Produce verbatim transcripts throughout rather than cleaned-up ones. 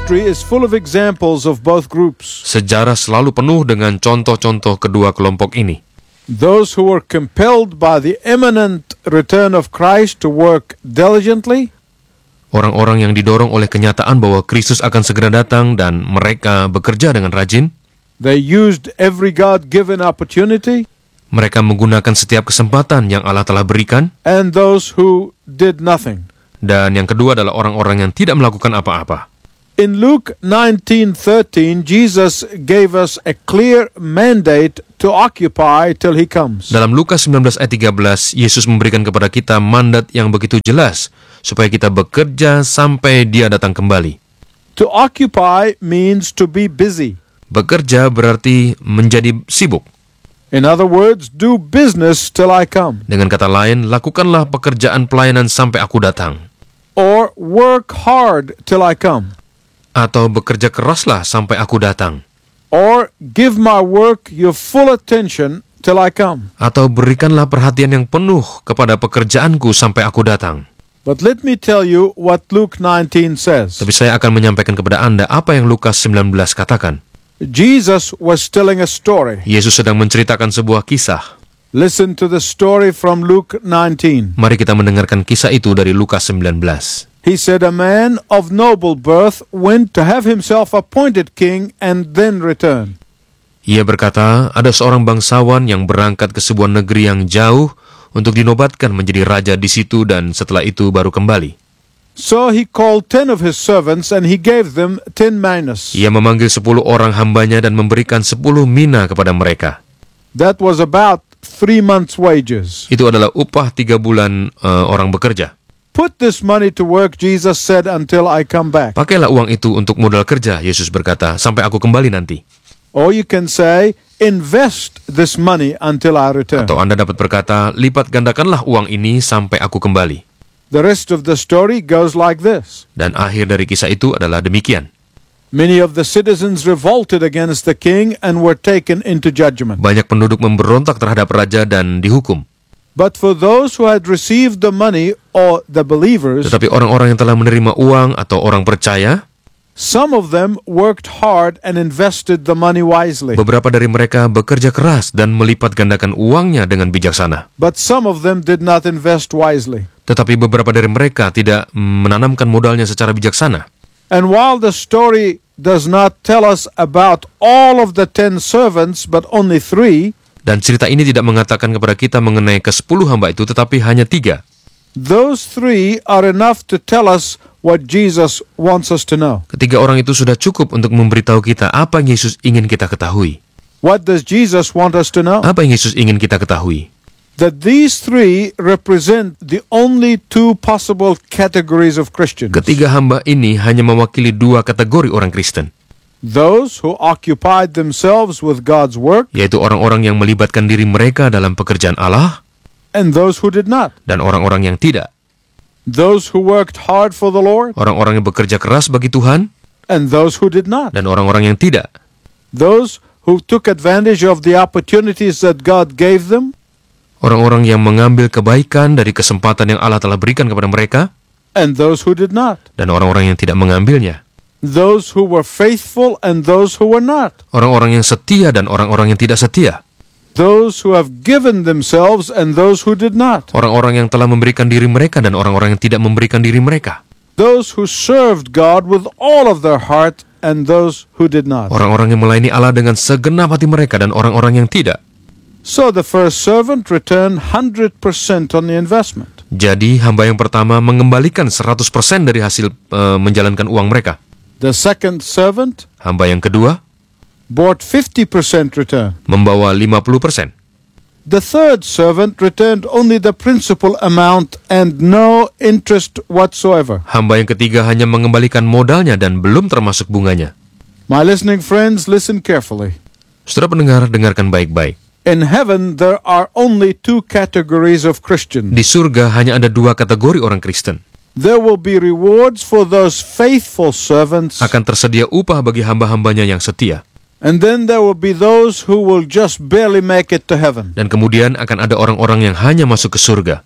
history is full of examples of both groups. Sejarah selalu penuh dengan contoh-contoh kedua kelompok ini. Those who were compelled by the imminent return of Christ to work diligently, Orang-orang yang didorong oleh kenyataan bahwa Kristus akan segera datang dan mereka bekerja dengan rajin. they used every God-given opportunity, Mereka menggunakan setiap kesempatan yang Allah telah berikan. and those who did nothing. Dan yang kedua adalah orang-orang yang tidak melakukan apa-apa. In Luke nineteen thirteen, Jesus gave us a clear mandate to occupy till he comes. Dalam Lukas sembilan belas ayat tiga belas, Yesus memberikan kepada kita mandat yang begitu jelas supaya kita bekerja sampai Dia datang kembali. To occupy means to be busy. Bekerja berarti menjadi sibuk. In other words, do business till I come. Dengan kata lain, lakukanlah pekerjaan pelayanan sampai aku datang. Or work hard till I come. Atau bekerja keraslah sampai aku datang. Or give my work your full attention till I come. Atau berikanlah perhatian yang penuh kepada pekerjaanku sampai aku datang. But let me tell you what Luke nineteen says. Tapi saya akan menyampaikan kepada Anda apa yang Lukas sembilan belas katakan. Jesus was telling a story. Yesus sedang menceritakan sebuah kisah. Listen to the story from Luke nineteen. Mari kita mendengarkan kisah itu dari Lukas sembilan belas. He said, a man of noble birth went to have himself appointed king and then return. Ia berkata, ada seorang bangsawan yang berangkat ke sebuah negeri yang jauh untuk dinobatkan menjadi raja di situ dan setelah itu baru kembali. So he called ten of his servants and he gave them ten minas. Ia memanggil sepuluh orang hambanya dan memberikan sepuluh mina kepada mereka. That was about three months' wages. Itu adalah upah tiga bulan uh, orang bekerja. Put this money to work, Jesus said, until I come back. Pakailah uang itu untuk modal kerja, Yesus berkata, sampai aku kembali nanti. Or you can say, invest this money until I return. Atau Anda dapat berkata, lipat gandakanlah uang ini sampai aku kembali. The rest of the story goes like this. Dan akhir dari kisah itu adalah demikian. Many of the citizens revolted against the king and were taken into judgment. Banyak penduduk memberontak terhadap raja dan dihukum. But for those who had received the money, or the believers, Tetapi orang-orang yang telah menerima uang atau orang percaya, some of them worked hard and invested the money wisely. beberapa dari mereka bekerja keras dan melipat gandakan uangnya dengan bijaksana. But some of them did not invest wisely. Tetapi beberapa dari mereka tidak menanamkan modalnya secara bijaksana. And while the story does not tell us about all of the ten servants, but only three, Dan cerita ini tidak mengatakan kepada kita mengenai kesepuluh hamba itu, tetapi hanya tiga. those three are enough to tell us what Jesus wants us to know. Ketiga orang itu sudah cukup untuk memberitahu kita apa yang Yesus ingin kita ketahui. What does Jesus want us to know? Apa yang Yesus ingin kita ketahui? That these three represent the only two possible categories of Christians. Ketiga hamba ini hanya mewakili dua kategori orang Kristen, Those who occupied themselves with God's work, yaitu orang-orang yang melibatkan diri mereka dalam pekerjaan Allah, and those who did not. dan orang-orang yang tidak. Those who worked hard for the Lord, Orang-orang yang bekerja keras bagi Tuhan, and those who did not. dan orang-orang yang tidak. Those who took advantage of the opportunities that God gave them, Orang-orang yang mengambil kebaikan dari kesempatan yang Allah telah berikan kepada mereka, and those who did not. dan orang-orang yang tidak mengambilnya. Those who were faithful and those who were not. Orang-orang yang setia dan orang-orang yang tidak setia. Those who have given themselves and those who did not. Orang-orang yang telah memberikan diri mereka dan orang-orang yang tidak memberikan diri mereka. Those who served God with all of their heart and those who did not. Orang-orang yang melayani Allah dengan segenap hati mereka dan orang-orang yang tidak. So the first servant returned one hundred percent on the investment. Jadi hamba yang pertama mengembalikan seratus persen dari hasil uh, menjalankan uang mereka. The second servant Hamba yang kedua brought fifty percent return. membawa lima puluh persen. The third servant returned only the principal amount and no interest whatsoever. Hamba yang ketiga hanya mengembalikan modalnya dan belum termasuk bunganya. My listening friends, listen carefully. Saudara pendengar, dengarkan baik-baik. In heaven, there are only two categories of Christians. Di surga hanya ada dua kategori orang Kristen. There will be rewards for those faithful servants, Akan tersedia upah bagi hamba-hambanya yang setia. and then there will be those who will just barely make it to heaven. Dan kemudian akan ada orang-orang yang hanya masuk ke surga.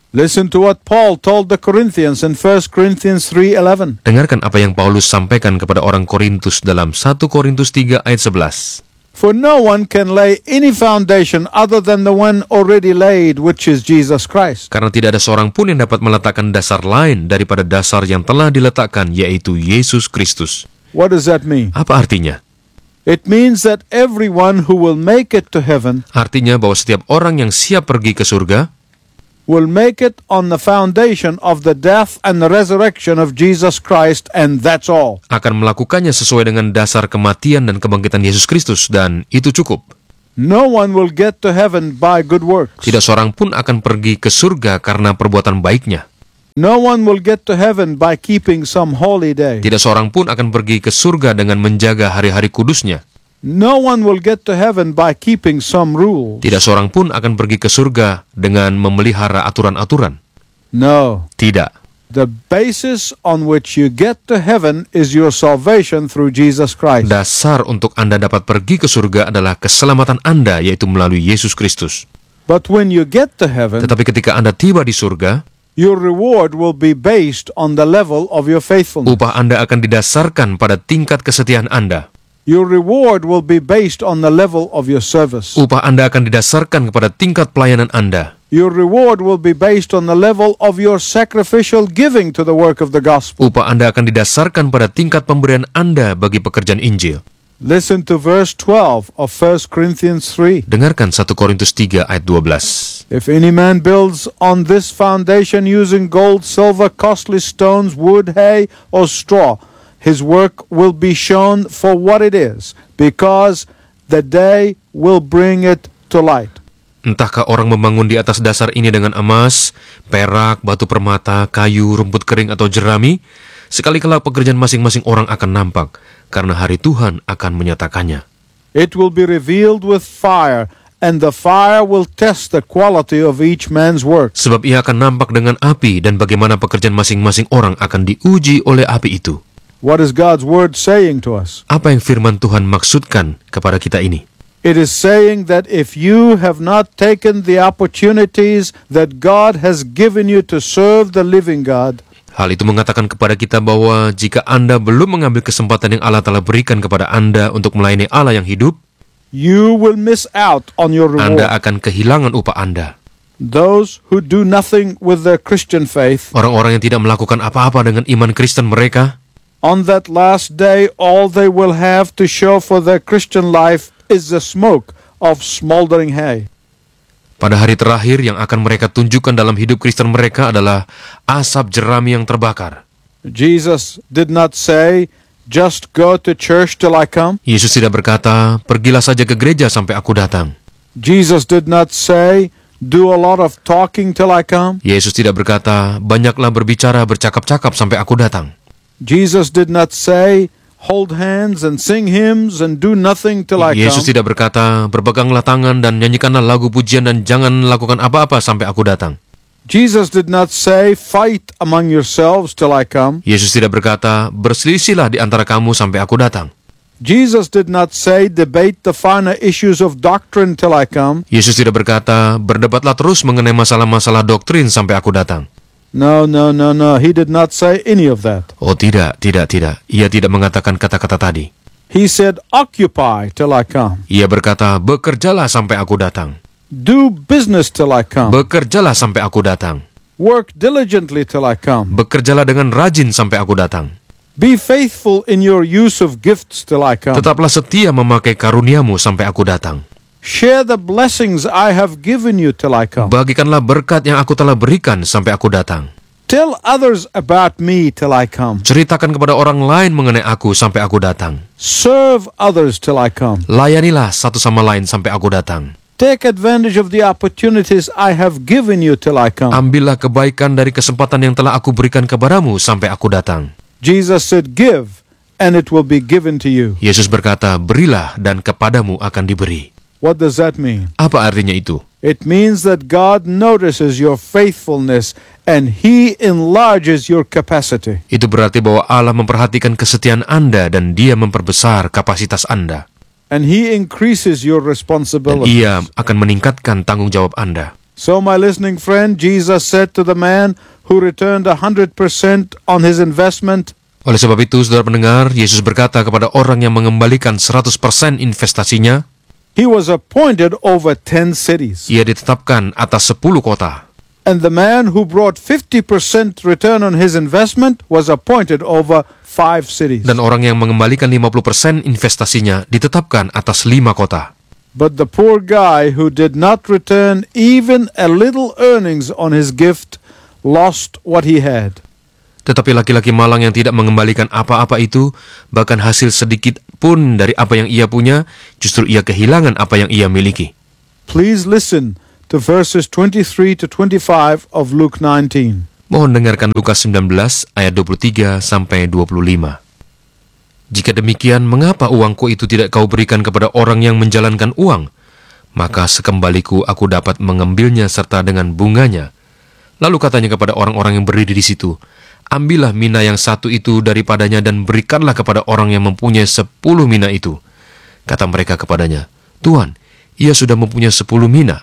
Listen to what Paul told the Corinthians in First Corinthians three eleven. Dengarkan apa yang Paulus sampaikan kepada orang Korintus dalam satu Korintus tiga ayat sebelas. For no one can lay any foundation other than the one already laid, which is Jesus Christ. Karena tidak ada seorang pun yang dapat meletakkan dasar lain daripada dasar yang telah diletakkan, yaitu Yesus Kristus. What does that mean? Apa artinya? It means that everyone who will make it to heaven Artinya bahwa setiap orang yang siap pergi ke surga will make it on the foundation of the death and the resurrection of Jesus Christ, and that's all. akan melakukannya sesuai dengan dasar kematian dan kebangkitan Yesus Kristus, dan itu cukup. No one will get to heaven by good works. Tidak seorang pun akan pergi ke surga karena perbuatan baiknya. No one will get to heaven by keeping some holy day. Tidak seorang pun akan pergi ke surga dengan menjaga hari-hari kudusnya. No one will get to heaven by keeping some rules. Tidak seorang pun akan pergi ke surga dengan memelihara aturan-aturan. No. Tidak. The basis on which you get to heaven is your salvation through Jesus Christ. Dasar untuk Anda dapat pergi ke surga adalah keselamatan Anda, yaitu melalui Yesus Kristus. But when you get to heaven, Tetapi ketika Anda tiba di surga, your reward will be based on the level of your faithfulness. upah Anda akan didasarkan pada tingkat kesetiaan Anda. Your reward will be based on the level of your service. Upah Anda akan didasarkan kepada tingkat pelayanan Anda. Your reward will be based on the level of your sacrificial giving to the work of the gospel. Upah Anda akan didasarkan pada tingkat pemberian Anda bagi pekerjaan Injil. Listen to verse twelve of First Corinthians three. Dengarkan satu Korintus tiga ayat dua belas. If any man builds on this foundation using gold, silver, costly stones, wood, hay, or straw, his work will be shown for what it is, because the day will bring it to light. Entahkah orang membangun di atas dasar ini dengan emas, perak, batu permata, kayu, rumput kering, atau jerami, sekali kelak pekerjaan masing-masing orang akan nampak, karena hari Tuhan akan menyatakannya. It will be revealed with fire, and the fire will test the quality of each man's work. Sebab ia akan nampak dengan api, dan bagaimana pekerjaan masing-masing orang akan diuji oleh api itu. What is God's word saying to us? Apa yang firman Tuhan maksudkan kepada kita ini? It is saying that if you have not taken the opportunities that God has given you to serve the living God, Hal itu mengatakan kepada kita bahwa jika Anda belum mengambil kesempatan yang Allah telah berikan kepada Anda untuk melayani Allah yang hidup, you will miss out on your Anda reward. akan kehilangan upah Anda. Those who do nothing with their Christian faith, Orang-orang yang tidak melakukan apa-apa dengan iman Kristen mereka, on that last day, all they will have to show for their Christian life is the smoke of smoldering hay. pada hari terakhir yang akan mereka tunjukkan dalam hidup Kristen mereka adalah asap jerami yang terbakar. Jesus did not say, just go to church till I come. Yesus tidak berkata, pergilah saja ke gereja sampai aku datang. Jesus did not say, do a lot of talking till I come. Yesus tidak berkata, banyaklah berbicara, bercakap-cakap sampai aku datang. Jesus did not say, hold hands and sing hymns and do nothing till I Yesus come. tidak berkata, berpeganglah tangan dan nyanyikanlah lagu pujian dan jangan lakukan apa-apa sampai aku datang. Jesus did not say, fight among yourselves till I come. Yesus tidak berkata, berselisihlah di antara kamu sampai aku datang. Jesus did not say, debate the finer issues of doctrine till I come. Yesus tidak berkata, berdebatlah terus mengenai masalah-masalah doktrin sampai aku datang. No, no, no, no. He did not say any of that. Oh tidak, tidak, tidak. Ia tidak mengatakan kata-kata tadi. He said, occupy till I come. Ia berkata, bekerjalah sampai aku datang. Do business till I come. Bekerjalah sampai aku datang. Work diligently till I come. Bekerjalah dengan rajin sampai aku datang. Be faithful in your use of gifts till I come. Tetaplah setia memakai karuniamu sampai aku datang. Share the blessings I have given you till I come. Bagikanlah berkat yang aku telah berikan sampai aku datang. Tell others about me till I come. Ceritakan kepada orang lain mengenai aku sampai aku datang. Serve others till I come. Layanilah satu sama lain sampai aku datang. Take advantage of the opportunities I have given you till I come. Ambillah kebaikan dari kesempatan yang telah aku berikan kepadamu sampai aku datang. Jesus said, give, and it will be given to you. Yesus berkata, berilah dan kepadamu akan diberi. What does that mean? Apa artinya itu? It means that God notices your faithfulness and He enlarges your capacity. Itu berarti bahwa Allah memperhatikan kesetiaan Anda dan Dia memperbesar kapasitas Anda. And He increases your Dan responsibility. Ia akan meningkatkan tanggung jawab Anda. So, my listening friend, Jesus said to the man who returned one hundred percent on his investment, Oleh sebab itu, saudara pendengar, Yesus berkata kepada orang yang mengembalikan seratus persen investasinya, he was appointed over ten cities. ia ditetapkan atas sepuluh kota. And the man who brought fifty percent return on his investment was appointed over five cities. Dan orang yang mengembalikan lima puluh persen investasinya ditetapkan atas lima kota. But the poor guy who did not return even a little earnings on his gift lost what he had. Tetapi laki-laki malang yang tidak mengembalikan apa-apa itu, bahkan hasil sedikit pun dari apa yang ia punya, justru ia kehilangan apa yang ia miliki. Please listen to verses twenty-three to twenty-five of Luke nineteen. Mohon dengarkan Lukas sembilan belas ayat dua puluh tiga sampai dua puluh lima. Jika demikian, mengapa uangku itu tidak kau berikan kepada orang yang menjalankan uang? Maka sekembaliku aku dapat mengambilnya serta dengan bunganya. Lalu katanya kepada orang-orang yang berdiri di situ, ambillah mina yang satu itu daripadanya dan berikanlah kepada orang yang mempunyai sepuluh mina itu. Kata mereka kepadanya, Tuan, ia sudah mempunyai sepuluh mina.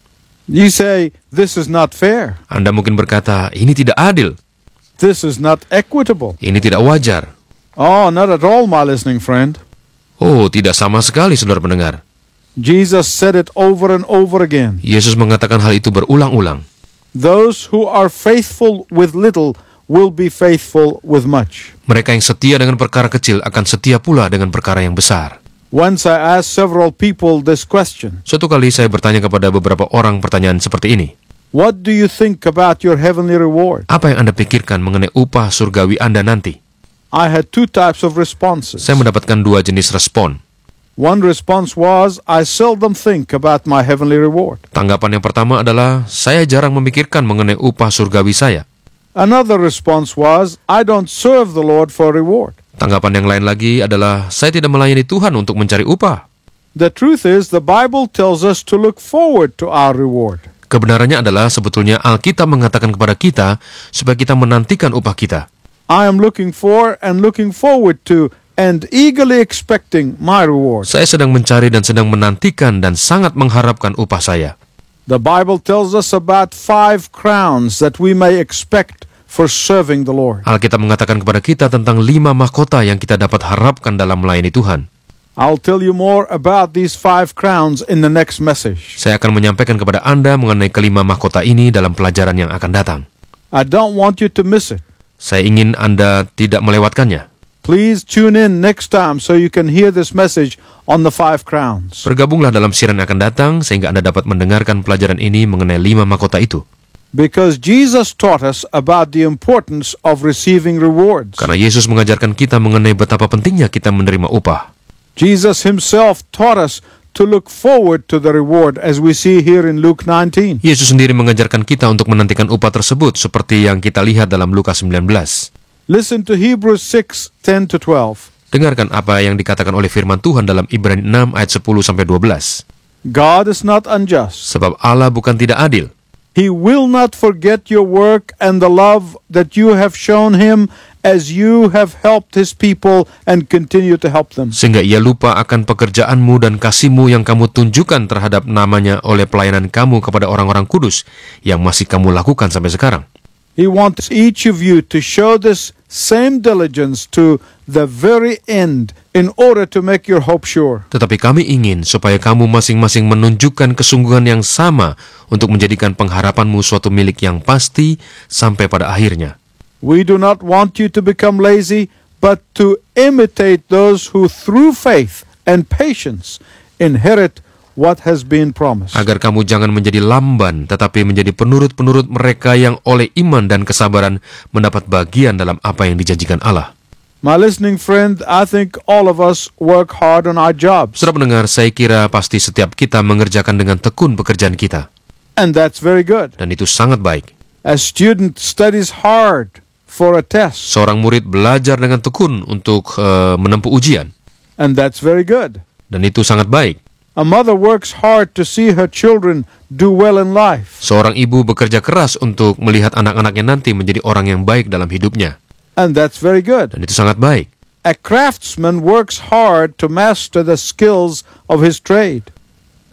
You say, this is not fair. Anda mungkin berkata, ini tidak adil. This is not equitable. Ini tidak wajar. Oh, not at all, my listening friend. Oh, tidak sama sekali, saudara pendengar. Jesus said it over and over again. Yesus mengatakan hal itu berulang-ulang. Those who are faithful with little will be faithful with much. Mereka yang setia dengan perkara kecil akan setia pula dengan perkara yang besar. Once I asked several people this question. Suatu kali saya bertanya kepada beberapa orang pertanyaan seperti ini. What do you think about your heavenly reward? Apa yang Anda pikirkan mengenai upah surgawi Anda nanti? I had two types of responses. Saya mendapatkan dua jenis respon. One response was, I seldom think about my heavenly reward. Tanggapan yang pertama adalah, saya jarang memikirkan mengenai upah surgawi saya. Another response was, I don't serve the Lord for reward. Tanggapan yang lain lagi adalah, saya tidak melayani Tuhan untuk mencari upah. The truth is, the Bible tells us to look forward to our reward. Kebenarannya adalah sebetulnya Alkitab mengatakan kepada kita supaya kita menantikan upah kita. I am looking for and looking forward to and eagerly expecting my reward. Saya sedang mencari dan sedang menantikan dan sangat mengharapkan upah saya. The Bible tells us about five crowns that we may expect for serving the Lord. Alkitab mengatakan kepada kita tentang lima mahkota yang kita dapat harapkan dalam melayani Tuhan. I'll tell you more about these five crowns in the next message. Saya akan menyampaikan kepada Anda mengenai kelima mahkota ini dalam pelajaran yang akan datang. I don't want you to miss it. Saya ingin Anda tidak melewatkannya. Please tune in next time so you can hear this message on the five crowns. Bergabunglah dalam siaran yang akan datang sehingga Anda dapat mendengarkan pelajaran ini mengenai lima mahkota itu. Because Jesus taught us about the importance of receiving rewards. Karena Yesus mengajarkan kita mengenai betapa pentingnya kita menerima upah. Jesus himself taught us to look forward to the reward as we see here in Luke nineteen. Yesus sendiri mengajarkan kita untuk menantikan upah tersebut seperti yang kita lihat dalam Lukas sembilan belas. Listen to Hebrews six, ten to twelve. Dengarkan apa yang dikatakan oleh firman Tuhan dalam Ibrani enam ayat sepuluh sampai dua belas. God is not unjust. Sebab Allah bukan tidak adil. He will not forget your work and the love that you have shown him as you have helped his people and continue to help them. Sehingga ia lupa akan pekerjaanmu dan kasihmu yang kamu tunjukkan terhadap namanya oleh pelayanan kamu kepada orang-orang kudus yang masih kamu lakukan sampai sekarang. He wants each of you to show this same diligence to the very end in order to make your hope sure. Tetapi kami ingin supaya kamu masing-masing menunjukkan kesungguhan yang sama untuk menjadikan pengharapanmu suatu milik yang pasti sampai pada akhirnya. We do not want you to become lazy, but to imitate those who through faith and patience inherit what has been promised. Agar kamu jangan menjadi lamban, tetapi menjadi penurut-penurut mereka yang oleh iman dan kesabaran mendapat bagian dalam apa yang dijanjikan Allah. My listening friend, I think all of us work hard on our jobs. Saudara pendengar, saya kira pasti setiap kita mengerjakan dengan tekun pekerjaan kita. And that's very good. Dan itu sangat baik. A student studies hard for a test. Seorang murid belajar dengan tekun untuk uh, menempuh ujian. And that's very good. Dan itu sangat baik. A mother works hard to see her children do well in life. Seorang ibu bekerja keras untuk melihat anak-anaknya nanti menjadi orang yang baik dalam hidupnya. And that's very good. Dan itu sangat baik. A craftsman works hard to master the skills of his trade.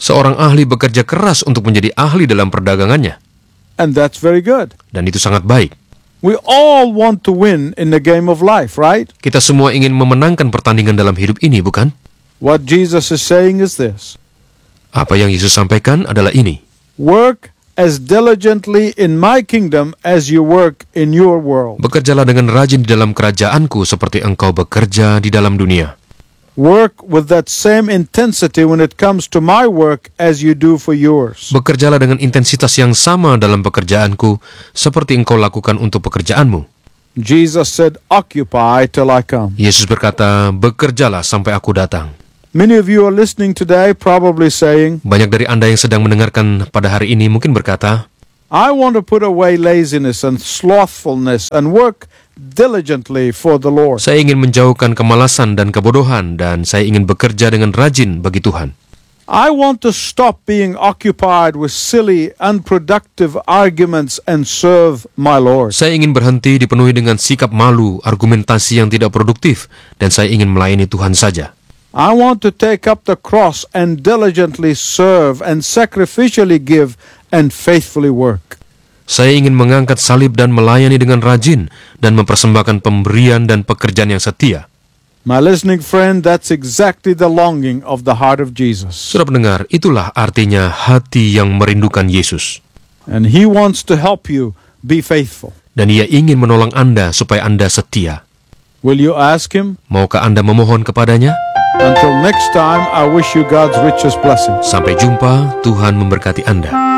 Seorang ahli bekerja keras untuk menjadi ahli dalam perdagangannya. And that's very good. Dan itu sangat baik. We all want to win in the game of life, right? Kita semua ingin memenangkan pertandingan dalam hidup ini, bukan? What Jesus is saying is this. Apa yang Yesus sampaikan adalah ini. Work as diligently in my kingdom as you work in your world. Bekerjalah dengan rajin di dalam kerajaanku seperti engkau bekerja di dalam dunia. Work with that same intensity when it comes to my work as you do for yours. Bekerjalah dengan intensitas yang sama dalam pekerjaanku seperti engkau lakukan untuk pekerjaanmu. Jesus said, occupy till I come. Yesus berkata, bekerjalah sampai aku datang. Many of you are listening today probably saying, Banyak dari Anda yang sedang mendengarkan pada hari ini mungkin berkata, I want to put away laziness and slothfulness and work diligently for the Lord. saya ingin menjauhkan kemalasan dan kebodohan dan saya ingin bekerja dengan rajin bagi Tuhan. I want to stop being occupied with silly, unproductive arguments and serve my Lord. Saya ingin berhenti dipenuhi dengan sikap malu, argumentasi yang tidak produktif, dan saya ingin melayani Tuhan saja. I want to take up the cross and diligently serve and sacrificially give and faithfully work. Saya ingin mengangkat salib dan melayani dengan rajin dan mempersembahkan pemberian dan pekerjaan yang setia. My listening friend, that's exactly the longing of the heart of Jesus. Sudah mendengar, itulah artinya hati yang merindukan Yesus. And He wants to help you be faithful. Dan Ia ingin menolong Anda supaya Anda setia. Will you ask Him? Maukah Anda memohon kepadanya? Until next time, I wish you God's richest blessings. Sampai jumpa, Tuhan memberkati Anda.